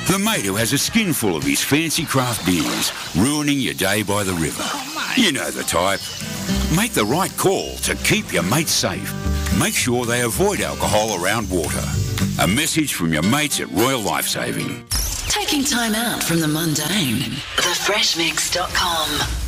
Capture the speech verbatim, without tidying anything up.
The mate who has a skinful of his fancy craft beers, ruining your day by the river. You know the type. Make the right call to keep your mates safe. Make sure they avoid alcohol around water. A message from your mates at Royal Lifesaving. Taking time out from the mundane. the fresh mix dot com